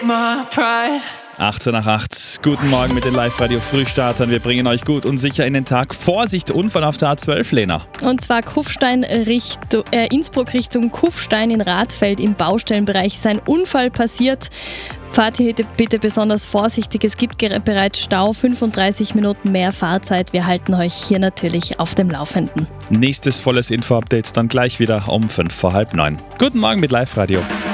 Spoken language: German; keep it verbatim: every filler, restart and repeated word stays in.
take my pride. achtzehn nach acht. Guten Morgen mit den Live-Radio-Frühstartern. Wir bringen euch gut und sicher in den Tag. Vorsicht, Unfall auf der A zwölf, Lena. Und zwar Kufstein Richtung, äh, Innsbruck Richtung Kufstein in Radfeld im Baustellenbereich. Ist ein Unfall passiert. Fahrt hier bitte besonders vorsichtig. Es gibt bereits Stau, fünfunddreißig Minuten mehr Fahrzeit. Wir halten euch hier natürlich auf dem Laufenden. Nächstes volles Info-Update dann gleich wieder um fünf vor halb neun. Guten Morgen mit Live-Radio.